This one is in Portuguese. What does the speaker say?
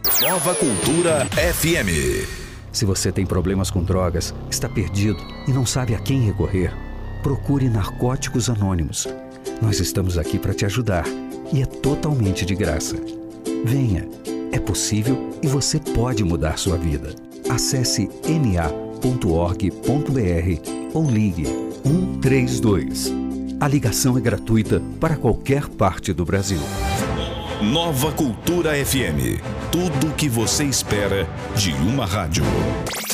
Nova Cultura FM. Se você tem problemas com drogas, está perdido e não sabe a quem recorrer, procure Narcóticos Anônimos. Nós estamos aqui para te ajudar e é totalmente de graça. Venha, é possível e você pode mudar sua vida. Acesse na.org.br ou ligue 132. A ligação é gratuita para qualquer parte do Brasil. Nova Cultura FM. Tudo o que você espera de uma rádio.